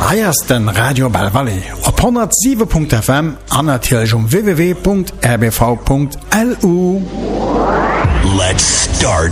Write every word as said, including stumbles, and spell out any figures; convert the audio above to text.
Eiersten Radio Bell Valley op honderd sieben Punkt F M an natürlich um w w w Punkt r b v Punkt l u. Let's start